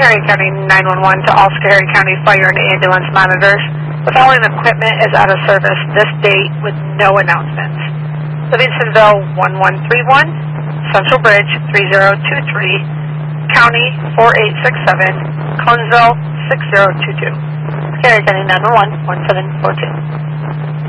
Schoharie County 911 to all Schoharie County Fire and Ambulance monitors. The following equipment is out of service this date with no announcements. Livingstonville 1131, Central Bridge 3023, County 4867, Conesville 6022. Schoharie County 911 1742.